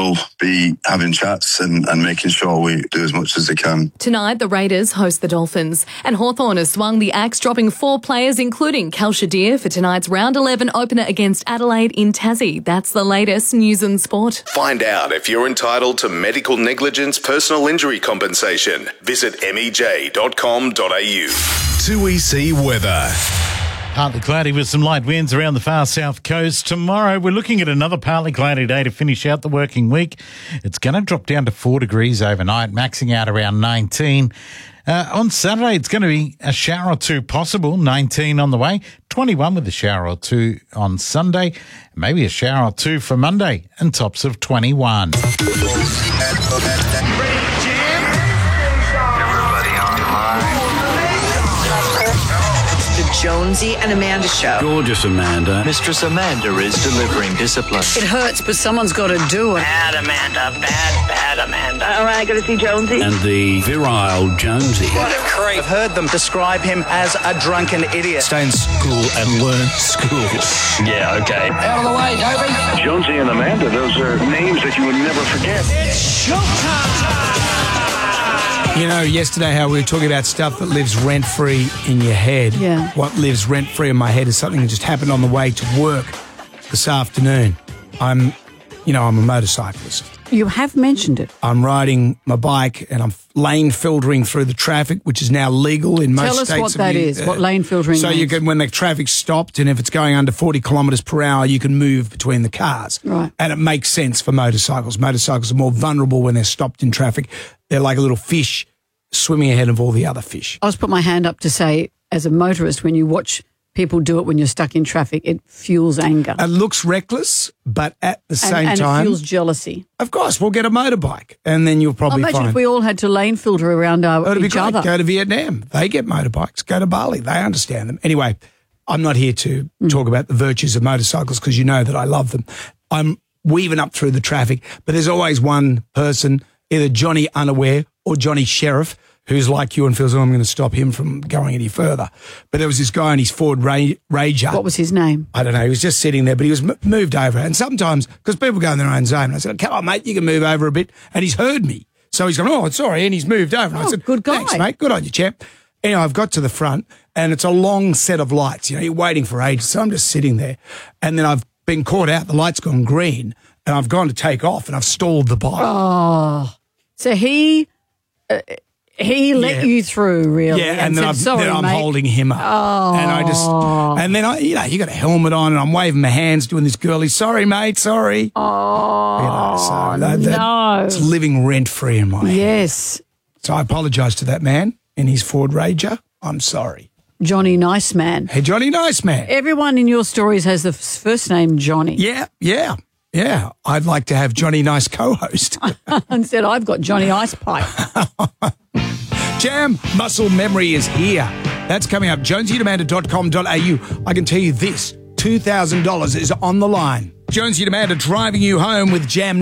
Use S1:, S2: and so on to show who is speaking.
S1: will be having chats and making sure we do as much as they can.
S2: Tonight, the Raiders host the Dolphins, and Hawthorn has swung the axe, dropping 4 players, including Cal Shadir, for tonight's round 11 opener against Adelaide in Tassie. That's the latest news and sport.
S3: Find out if you're entitled to medical negligence personal injury compensation. Visit mej.com.au.
S4: 2EC weather.
S5: Partly cloudy with some light winds around the far south coast. Tomorrow, we're looking at another partly cloudy day to finish out the working week. It's going to drop down to 4 degrees overnight, maxing out around 19. On Saturday, it's going to be a shower or two possible, 19 on the way, 21 with a shower or two on Sunday, maybe a shower or two for Monday, and tops of 21.
S6: Jonesy and Amanda show.
S7: Gorgeous Amanda.
S8: Mistress Amanda is delivering discipline.
S6: It hurts, but someone's got to do it.
S9: Bad Amanda, bad Amanda.
S6: All right, got to see Jonesy.
S7: And the virile Jonesy.
S9: What a creep.
S8: I've heard them describe him as a drunken idiot.
S7: Stay in school and learn school.
S8: Yeah, okay.
S9: Out of the way, Toby.
S10: Jonesy and Amanda, those are names that you would never forget.
S9: It's showtime.
S11: You know, yesterday how we were talking about stuff that lives rent-free in your head.
S12: Yeah.
S11: What lives rent-free in my head is something that just happened on the way to work this afternoon. I'm a motorcyclist.
S12: You have mentioned it.
S11: I'm riding my bike and I'm lane filtering through the traffic, which is now legal in most states.
S12: Tell us what that is, what lane filtering
S11: So
S12: means.
S11: you can, when the traffic's stopped and if it's going under 40 kilometres per hour, you can move between the cars.
S12: Right.
S11: And it makes sense for motorcycles. Motorcycles are more vulnerable when they're stopped in traffic. They're like a little fish swimming ahead of all the other fish.
S12: I'll just put my hand up to say, as a motorist, when you watch people do it when you're stuck in traffic, it fuels anger.
S11: It looks reckless, but at the same time...
S12: And it fuels jealousy.
S11: Of course, we'll get a motorbike and then you'll probably
S12: Imagine
S11: find...
S12: if we all had to lane filter around each other.
S11: Go to Vietnam. They get motorbikes. Go to Bali. They understand them. Anyway, I'm not here to talk about the virtues of motorcycles because you know that I love them. I'm weaving up through the traffic, but there's always one person, either Johnny Unaware or Johnny Sheriff, who's like you and feels, I'm going to stop him from going any further. But there was this guy in his Ford Ranger.
S12: What was his name?
S11: I don't know. He was just sitting there, but he was moved over. And sometimes, because people go in their own zone, and I said, come on, mate, you can move over a bit. And he's heard me. So he's gone, oh, sorry, and he's moved over. And I said,
S12: good guy.
S11: Thanks, mate. Good on you, champ. Anyway, I've got to the front, and it's a long set of lights. You know, you're waiting for ages. So I'm just sitting there. And then I've been caught out. The light's gone green, and I've gone to take off, and I've stalled the bike.
S12: Oh. So he let you through, really.
S11: Yeah, and then,
S12: said,
S11: I'm holding him up.
S12: Oh.
S11: And then you got a helmet on and I'm waving my hands doing this girly, sorry, mate, sorry.
S12: Oh,
S11: no. It's living rent-free in my head.
S12: Yes.
S11: So I apologise to that man in his Ford Ranger. I'm sorry.
S12: Johnny Nice Man.
S11: Hey, Johnny Nice Man.
S12: Everyone in your stories has the first name Johnny.
S11: Yeah. I'd like to have Johnny Nice co-host.
S12: Instead, I've got Johnny Ice Pipe.
S11: Jam Muscle Memory is here. That's coming up. JonesyAndAmanda.com.au. I can tell you this, $2,000 is on the line. Jonesy and Amanda driving you home with Jam